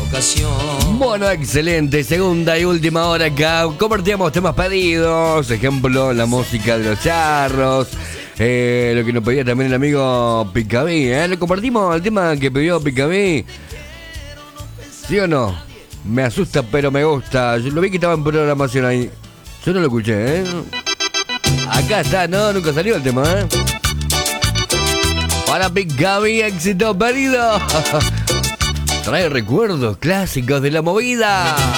ocasión. Bueno, excelente. Segunda y última hora acá. Compartíamos temas pedidos. Ejemplo, la música de los charros. Lo que nos pedía también el amigo Picabí. Le compartimos el tema que pidió Picabí. ¿Sí o no? Me asusta, pero me gusta. Yo lo vi que estaba en programación ahí. Yo no lo escuché, Acá está, no, nunca salió el tema, Para Picabí, éxito pedido. Trae recuerdos clásicos de la movida.